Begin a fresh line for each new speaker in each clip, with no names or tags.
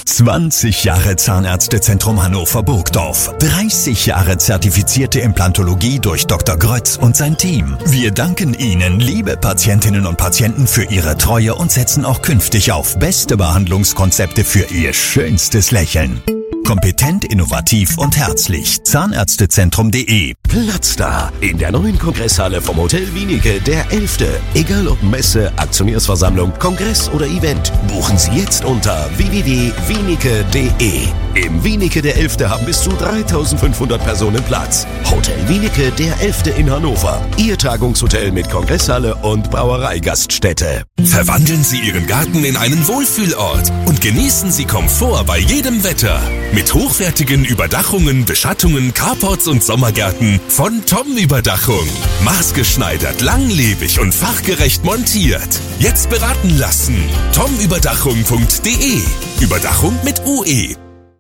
20 Jahre Zahnärztezentrum Hannover-Burgdorf. 30 Jahre zertifizierte Implantologie durch Dr. Grötz und sein Team. Wir danken Ihnen, liebe Patientinnen und Patienten, für Ihre Treue und setzen auch künftig auf beste Behandlungskonzepte für Ihr schönstes Lächeln. Kompetent, innovativ und herzlich. Zahnärztezentrum.de.
Platz da in der neuen Kongresshalle vom Hotel Wienicke, der 11. Egal ob Messe, Aktionärsversammlung, Kongress oder Event, buchen Sie jetzt unter www.wienicke.de. Im Wienicke der 11. haben bis zu 3500 Personen Platz. Hotel Wienicke der 11. in Hannover. Ihr Tagungshotel mit Kongresshalle und Brauereigaststätte.
Verwandeln Sie Ihren Garten in einen Wohlfühlort und genießen Sie Komfort bei jedem Wetter. Mit hochwertigen Überdachungen, Beschattungen, Carports und Sommergärten von Tom Überdachung. Maßgeschneidert, langlebig und fachgerecht montiert. Jetzt beraten lassen. tomüberdachung.de. Überdachung mit UE.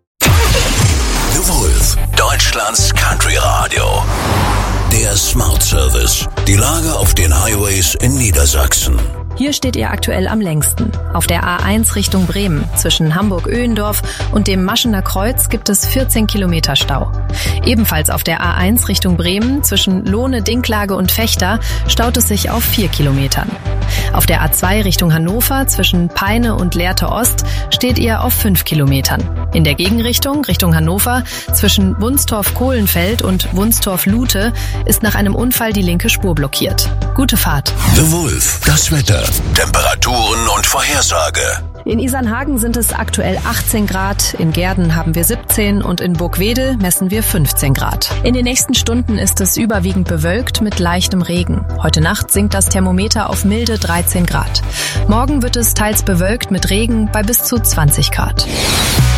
The Wolf, Deutschlands Country Radio. Der Smart Service. Die Lage auf den Highways in Niedersachsen.
Hier steht ihr aktuell am längsten. Auf der A1 Richtung Bremen. Zwischen Hamburg-Öhendorf und dem Maschener Kreuz gibt es 14 Kilometer Stau. Ebenfalls auf der A1 Richtung Bremen zwischen Lohne, Dinklage und Vechta staut es sich auf 4 Kilometern. Auf der A2 Richtung Hannover zwischen Peine und Lehrte Ost steht ihr auf 5 Kilometern. In der Gegenrichtung, Richtung Hannover, zwischen Wunstorf-Kohlenfeld und Wunstorf-Lute ist nach einem Unfall die linke Spur blockiert. Gute Fahrt.
The Wolf, das Wetter, Temperaturen und Vorhersage.
In Isernhagen sind es aktuell 18 Grad, in Gehrden haben wir 17 und in Burgwedel messen wir 15 Grad. In den nächsten Stunden ist es überwiegend bewölkt mit leichtem Regen. Heute Nacht sinkt das Thermometer auf milde 13 Grad. Morgen wird es teils bewölkt mit Regen bei bis zu 20 Grad.